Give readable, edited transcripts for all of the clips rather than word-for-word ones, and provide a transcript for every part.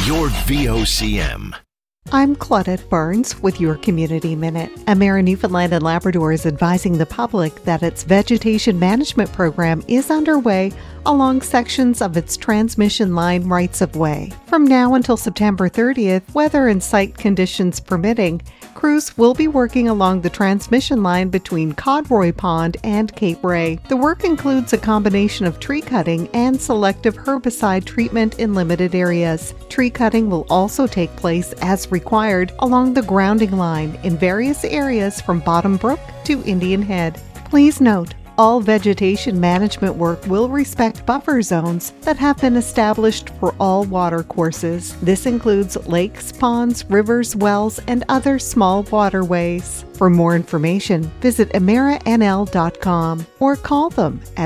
Your VOCM. I'm Claudette Barnes with your Community Minute. Emera Newfoundland and Labrador is advising the public that its vegetation management program is underway along sections of its transmission line rights-of-way. From now until September 30th, weather and site conditions permitting, crews will be working along the transmission line between Codroy Pond and Cape Ray. The work includes a combination of tree cutting and selective herbicide treatment in limited areas. Tree cutting will also take place as required along the grounding line in various areas from Bottom Brook to Indian Head. Please note, all vegetation management work will respect buffer zones that have been established for all water courses. This includes lakes, ponds, rivers, wells, and other small waterways. For more information, visit emeranl.com or call them at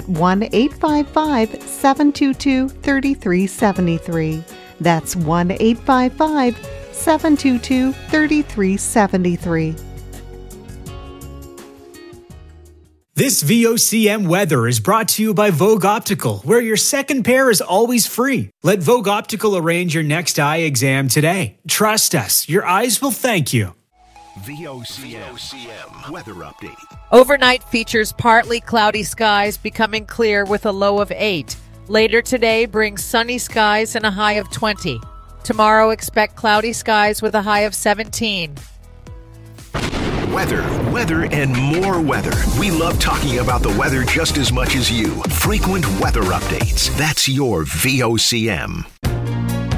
1-855-722-3373. That's 1-855-722-3373. This VOCM weather is brought to you by Vogue Optical, where your second pair is always free. Let Vogue Optical arrange your next eye exam today. Trust us, your eyes will thank you. VOCM weather update. Overnight features partly cloudy skies becoming clear with a low of 8. Later today brings sunny skies and a high of 20. Tomorrow expect cloudy skies with a high of 17. Weather, and more weather. We love talking about the weather just as much as you. Frequent weather updates. That's your VOCM.